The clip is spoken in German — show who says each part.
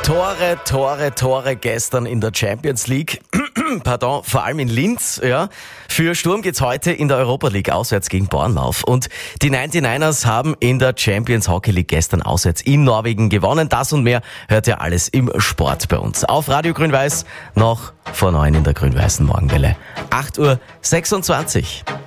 Speaker 1: Tore gestern in der Champions League. Pardon, vor allem in Linz. Ja. Für Sturm geht's heute in der Europa League auswärts gegen Bournemouth. Und die 99ers haben in der Champions Hockey League gestern auswärts in Norwegen gewonnen. Das und mehr hört ihr alles im Sport bei uns. Auf Radio Grün-Weiß, noch vor 9 in der grün-weißen Morgenwelle. 8:26 Uhr.